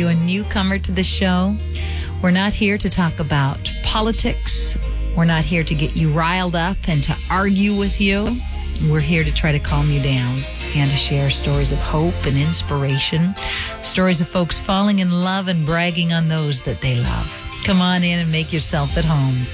you a newcomer to the show, we're not here to talk about politics. We're not here to get you riled up and to argue with you. We're here to try to calm you down and to share stories of hope and inspiration, stories of folks falling in love and bragging on those that they love. Come on in and make yourself at home.